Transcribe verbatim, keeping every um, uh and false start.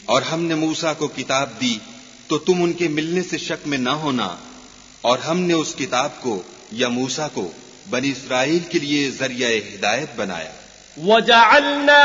और हमने मूसा को किताब दी तो तुम उनके मिलने से शक में न होना, और हमने उस किताब को या मूसा को बनी इस्राइल के लिए जरिया हिदायत बनाया।